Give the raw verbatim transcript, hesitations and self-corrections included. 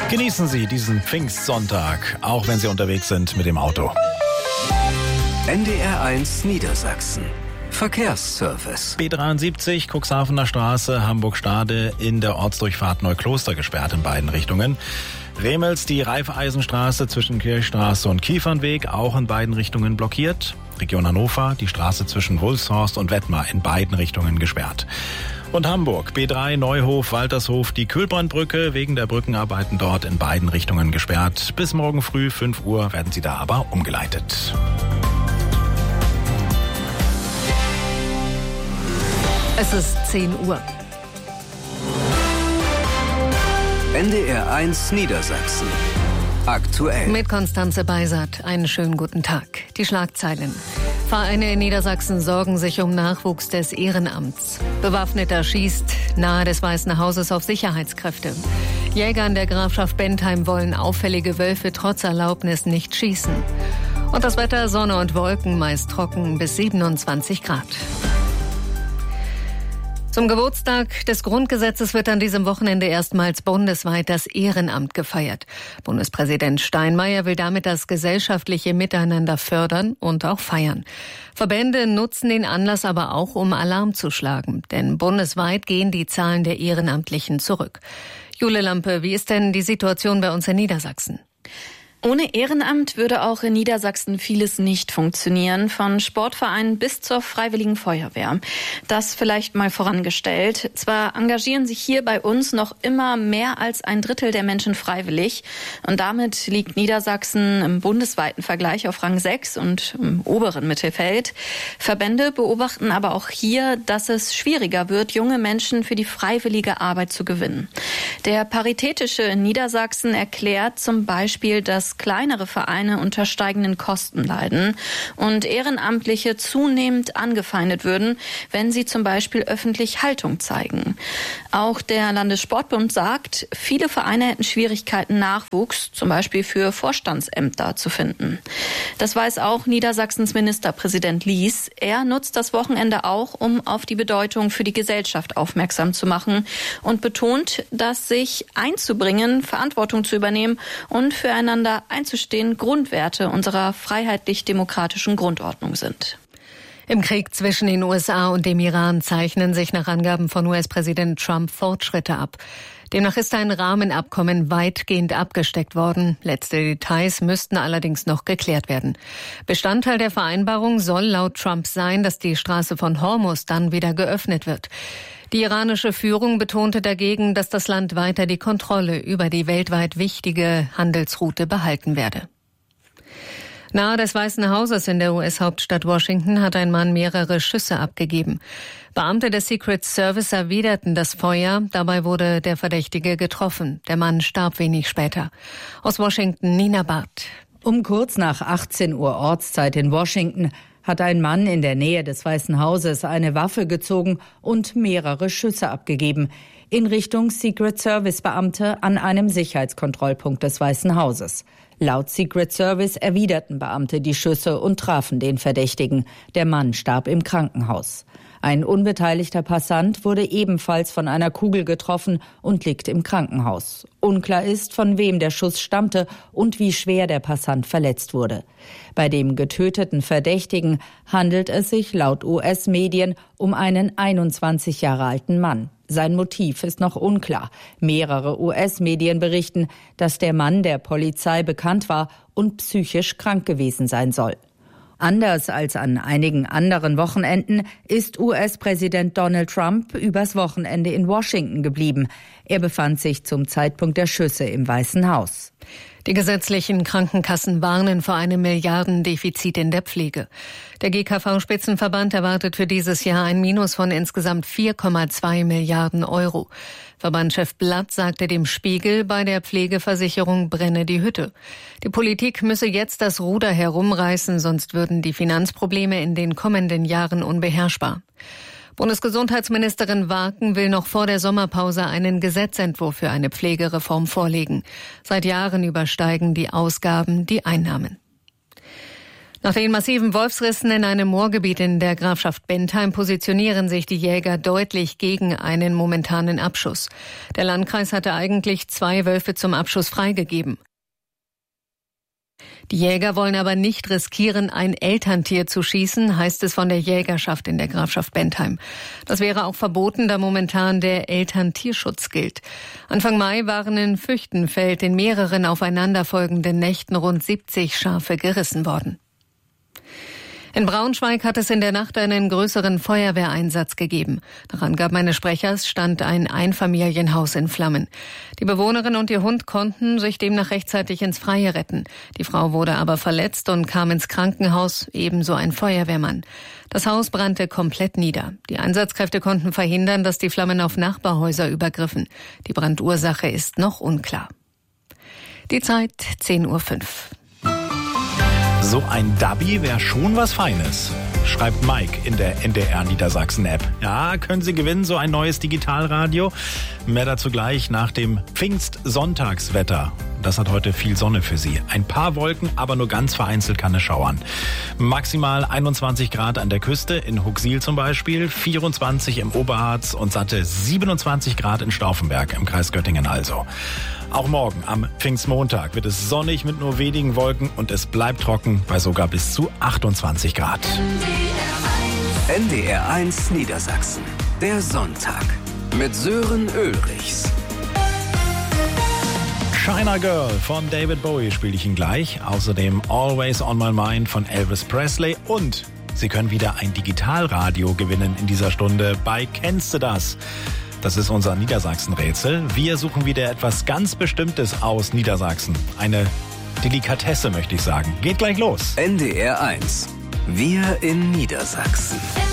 Genießen Sie diesen Pfingstsonntag, auch wenn Sie unterwegs sind mit dem Auto. N D R eins Niedersachsen. Verkehrsservice. B dreiundsiebzig, Cuxhavener Straße, Hamburg-Stade in der Ortsdurchfahrt Neukloster gesperrt in beiden Richtungen. Remels, die Raiffeisenstraße zwischen Kirchstraße und Kiefernweg, auch in beiden Richtungen blockiert. Region Hannover, die Straße zwischen Wulfshorst und Wettmar in beiden Richtungen gesperrt. Und Hamburg, B drei, Neuhof, Waltershof, die Kühlbrandbrücke, wegen der Brückenarbeiten dort in beiden Richtungen gesperrt. Bis morgen früh, fünf Uhr, werden sie da aber umgeleitet. Es ist zehn Uhr. N D R eins Niedersachsen. Aktuell. Mit Konstanze Beisert. Einen schönen guten Tag. Die Schlagzeilen. Vereine in Niedersachsen sorgen sich um Nachwuchs des Ehrenamts. Bewaffneter schießt nahe des Weißen Hauses auf Sicherheitskräfte. Jäger in der Grafschaft Bentheim wollen auffällige Wölfe trotz Erlaubnis nicht schießen. Und das Wetter, Sonne und Wolken, meist trocken bis siebenundzwanzig Grad. Zum Geburtstag des Grundgesetzes wird an diesem Wochenende erstmals bundesweit das Ehrenamt gefeiert. Bundespräsident Steinmeier will damit das gesellschaftliche Miteinander fördern und auch feiern. Verbände nutzen den Anlass aber auch, um Alarm zu schlagen. Denn bundesweit gehen die Zahlen der Ehrenamtlichen zurück. Jule Lampe, wie ist denn die Situation bei uns in Niedersachsen? Ohne Ehrenamt würde auch in Niedersachsen vieles nicht funktionieren, von Sportvereinen bis zur Freiwilligen Feuerwehr. Das vielleicht mal vorangestellt. Zwar engagieren sich hier bei uns noch immer mehr als ein Drittel der Menschen freiwillig und damit liegt Niedersachsen im bundesweiten Vergleich auf Rang sechs und im oberen Mittelfeld. Verbände beobachten aber auch hier, dass es schwieriger wird, junge Menschen für die freiwillige Arbeit zu gewinnen. Der Paritätische in Niedersachsen erklärt zum Beispiel, dass kleinere Vereine unter steigenden Kosten leiden und Ehrenamtliche zunehmend angefeindet würden, wenn sie zum Beispiel öffentlich Haltung zeigen. Auch der Landessportbund sagt, viele Vereine hätten Schwierigkeiten, Nachwuchs, zum Beispiel für Vorstandsämter, zu finden. Das weiß auch Niedersachsens Ministerpräsident Lies. Er nutzt das Wochenende auch, um auf die Bedeutung für die Gesellschaft aufmerksam zu machen und betont, dass sich einzubringen, Verantwortung zu übernehmen und füreinander einzustehen Grundwerte unserer freiheitlich-demokratischen Grundordnung sind. Im Krieg zwischen den U S A und dem Iran zeichnen sich nach Angaben von U S-Präsident Trump Fortschritte ab. Demnach ist ein Rahmenabkommen weitgehend abgesteckt worden. Letzte Details müssten allerdings noch geklärt werden. Bestandteil der Vereinbarung soll laut Trump sein, dass die Straße von Hormuz dann wieder geöffnet wird. Die iranische Führung betonte dagegen, dass das Land weiter die Kontrolle über die weltweit wichtige Handelsroute behalten werde. Nahe des Weißen Hauses in der U S-Hauptstadt Washington hat ein Mann mehrere Schüsse abgegeben. Beamte des Secret Service erwiderten das Feuer. Dabei wurde der Verdächtige getroffen. Der Mann starb wenig später. Aus Washington, Nina Barth. Um kurz nach achtzehn Uhr Ortszeit in Washington hat ein Mann in der Nähe des Weißen Hauses eine Waffe gezogen und mehrere Schüsse abgegeben in Richtung Secret Service Beamte an einem Sicherheitskontrollpunkt des Weißen Hauses. Laut Secret Service erwiderten Beamte die Schüsse und trafen den Verdächtigen. Der Mann starb im Krankenhaus. Ein unbeteiligter Passant wurde ebenfalls von einer Kugel getroffen und liegt im Krankenhaus. Unklar ist, von wem der Schuss stammte und wie schwer der Passant verletzt wurde. Bei dem getöteten Verdächtigen handelt es sich laut U S-Medien um einen einundzwanzig Jahre alten Mann. Sein Motiv ist noch unklar. Mehrere U S-Medien berichten, dass der Mann der Polizei bekannt war und psychisch krank gewesen sein soll. Anders als an einigen anderen Wochenenden ist U S-Präsident Donald Trump übers Wochenende in Washington geblieben. Er befand sich zum Zeitpunkt der Schüsse im Weißen Haus. Die gesetzlichen Krankenkassen warnen vor einem Milliardendefizit in der Pflege. Der G K V-Spitzenverband erwartet für dieses Jahr ein Minus von insgesamt vier Komma zwei Milliarden Euro. Verbandschef Blatt sagte dem Spiegel, bei der Pflegeversicherung brenne die Hütte. Die Politik müsse jetzt das Ruder herumreißen, sonst würden die Finanzprobleme in den kommenden Jahren unbeherrschbar. Bundesgesundheitsministerin Warken will noch vor der Sommerpause einen Gesetzentwurf für eine Pflegereform vorlegen. Seit Jahren übersteigen die Ausgaben die Einnahmen. Nach den massiven Wolfsrissen in einem Moorgebiet in der Grafschaft Bentheim positionieren sich die Jäger deutlich gegen einen momentanen Abschuss. Der Landkreis hatte eigentlich zwei Wölfe zum Abschuss freigegeben. Die Jäger wollen aber nicht riskieren, ein Elterntier zu schießen, heißt es von der Jägerschaft in der Grafschaft Bentheim. Das wäre auch verboten, da momentan der Elterntierschutz gilt. Anfang Mai waren in Füchtenfeld in mehreren aufeinanderfolgenden Nächten rund siebzig Schafe gerissen worden. In Braunschweig hat es in der Nacht einen größeren Feuerwehreinsatz gegeben. Nach Angaben eines Sprechers stand ein Einfamilienhaus in Flammen. Die Bewohnerin und ihr Hund konnten sich demnach rechtzeitig ins Freie retten. Die Frau wurde aber verletzt und kam ins Krankenhaus, ebenso ein Feuerwehrmann. Das Haus brannte komplett nieder. Die Einsatzkräfte konnten verhindern, dass die Flammen auf Nachbarhäuser übergriffen. Die Brandursache ist noch unklar. Die Zeit zehn Uhr fünf. So ein Dubby wäre schon was Feines, schreibt Mike in der N D R Niedersachsen-App. Ja, können Sie gewinnen, so ein neues Digitalradio? Mehr dazu gleich nach dem Pfingstsonntagswetter. Das hat heute viel Sonne für Sie. Ein paar Wolken, aber nur ganz vereinzelt kann es schauern. Maximal einundzwanzig Grad an der Küste, in Huxil zum Beispiel, vierundzwanzig im Oberharz und satte siebenundzwanzig Grad in Stauffenberg im Kreis Göttingen also. Auch morgen am Pfingstmontag wird es sonnig mit nur wenigen Wolken und es bleibt trocken bei sogar bis zu achtundzwanzig Grad. N D R eins Niedersachsen. Der Sonntag mit Sören Ulrichs. China Girl von David Bowie spiele ich Ihnen gleich. Außerdem Always on My Mind von Elvis Presley. Und Sie können wieder ein Digitalradio gewinnen in dieser Stunde bei Kennst du das? Das ist unser Niedersachsen-Rätsel. Wir suchen wieder etwas ganz Bestimmtes aus Niedersachsen. Eine Delikatesse, möchte ich sagen. Geht gleich los. N D R eins. Wir in Niedersachsen.